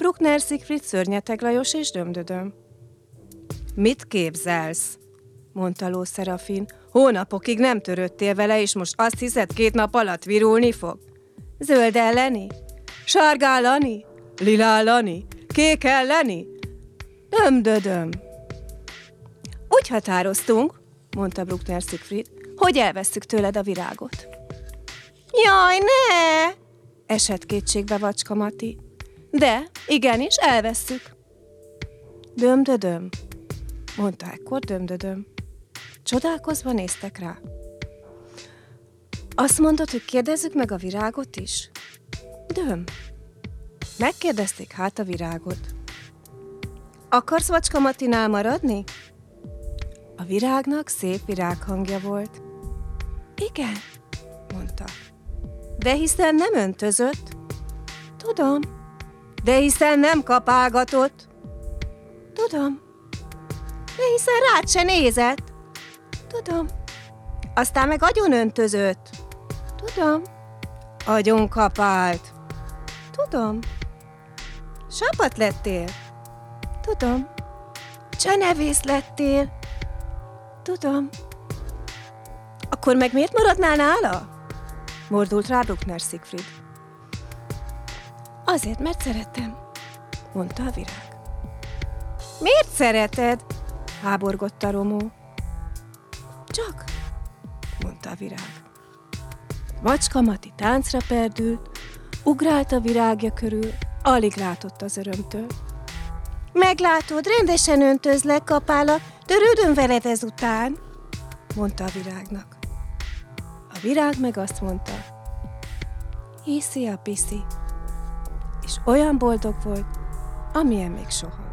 Bruckner, Siegfried, Szörnyeteg Lajos és Dömdödöm. Mit képzelsz? Mondta Ló Szerafin. Hónapokig nem törődtél vele, és most azt hiszed, 2 nap alatt virulni fog? Zöld elleni? Sárgálani? Lilálani? Kék elleni? Dömdödöm. Úgy határoztunk, mondta Bruckner Siegfried, hogy elvesszük tőled a virágot. Jaj, ne! Esett kétségbe Vacska Mati. De, igenis, elvesszük. Dömdödöm, mondta ekkor Dömdödöm. Csodálkozva néztek rá. Azt mondod, hogy kérdezzük meg a virágot is? Döm. Megkérdezték hát a virágot. Akarsz Vacska Matinál maradni? A virágnak szép virághangja volt. Igen, mondta. De hiszen nem öntözött. Tudom. De hiszen nem kapálgatott. Tudom. De hiszen rád se nézett. Tudom. Aztán meg agyon öntözött. Tudom. Agyon kapált. Tudom. Sapat lettél. Tudom. Csenevész lettél. Tudom. Akkor meg miért maradnál nála? Mordult rá Bruckner Siegfried. Azért, mert szeretem, mondta a virág. Miért szereted? Háborgott a Romó. Csak, mondta a virág. Vacska Mati táncra perdült, ugrált a virágja körül, alig látott az örömtől. Meglátod, rendesen öntözlek, kapála, törődöm veled ezután, mondta a virágnak. A virág meg azt mondta, hiszi a piszi, és olyan boldog volt, amilyen még soha.